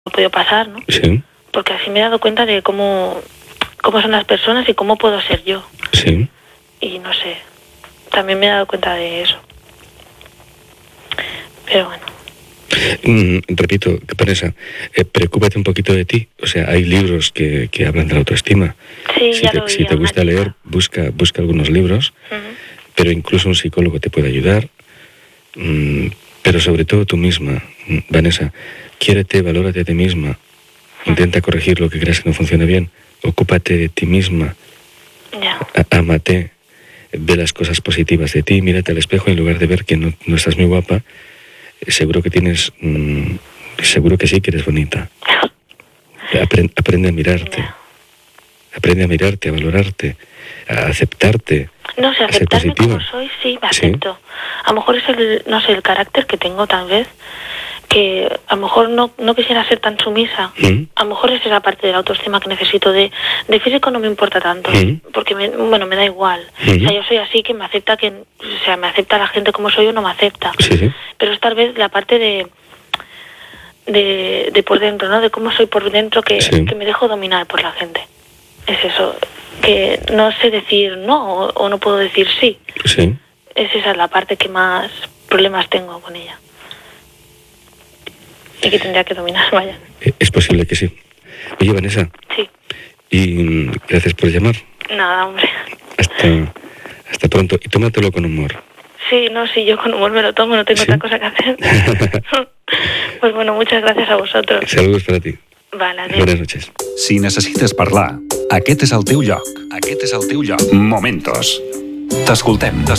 ha podido pasar, ¿no? Sí. Porque así me he dado cuenta de cómo son las personas y cómo puedo ser yo. Sí. Y no sé, también me he dado cuenta de eso. Pero bueno. Repito, Vanessa, preocúpate un poquito de ti. O sea, hay libros que hablan de la autoestima. Sí, Si te gusta leer, busca algunos libros, pero incluso un psicólogo te puede ayudar. Pero sobre todo tú misma, Vanessa, quiérete, valórate a ti misma. Intenta corregir lo que creas que no funciona bien. Ocúpate de ti misma. Ya. Ámate. Ve las cosas positivas de ti. Mírate al espejo y en lugar de ver que no estás muy guapa, seguro que tienes... seguro que sí que eres bonita. Aprende a mirarte. Ya. Aprende a mirarte, a valorarte, a aceptarte. No sé, a ser aceptarme positiva. como soy, sí, me acepto. A lo mejor es el carácter que tengo tal vez, que a lo mejor no quisiera ser tan sumisa. A lo mejor es esa parte de la autoestima que necesito. De físico no me importa tanto, porque me da igual. O sea, yo soy así, que me acepta me acepta la gente como soy o no me acepta. Sí. Pero es tal vez la parte de por dentro, ¿no? De cómo soy por dentro, que me dejo dominar por la gente. Es eso, que no sé decir no o no puedo decir sí. Sí. Esa es la parte que más problemas tengo con ella. Y que tendría que dominar, vaya. Es posible que sí. Oye, Vanessa. Sí. Y gracias por llamar. Nada, hombre. Hasta pronto. Y tómatelo con humor. Sí, yo con humor me lo tomo, no tengo otra cosa que hacer. Pues bueno, muchas gracias a vosotros. Saludos para ti. Vale, adiós. Buenas noches. Si necessites parlar, aquest és el teu lloc. Aquest és el teu lloc. Momentos. T'escoltem.